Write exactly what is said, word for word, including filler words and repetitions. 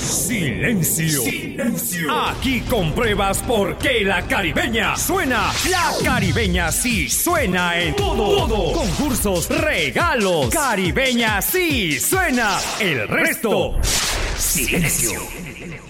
Silencio. Silencio. Aquí compruebas por qué la caribeña suena. La caribeña sí suena en todo. todo. Concursos, regalos. Caribeña sí suena. El resto, silencio.